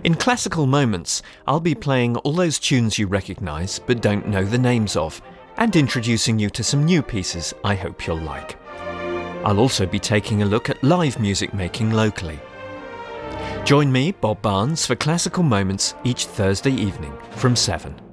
In Classical Moments, I'll be playing all those tunes you recognise but don't know the names of, and introducing you to some new pieces I hope you'll like. I'll also be taking a look at live music making locally. Join me, Bob Barnes, for Classical Moments each Thursday evening from 7.